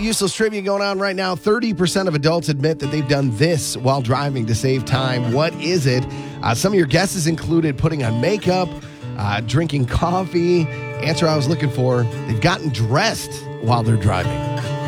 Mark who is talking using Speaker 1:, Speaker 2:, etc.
Speaker 1: useless trivia going on right now. 30% of adults admit that they've done this while driving to save time. What is it? Some of your guesses included putting on makeup, drinking coffee. Answer I was looking for, they've gotten dressed while they're driving.